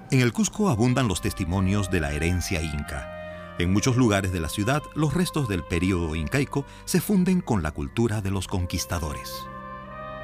En el Cusco abundan los testimonios de la herencia inca. En muchos lugares de la ciudad, los restos del período incaico se funden con la cultura de los conquistadores.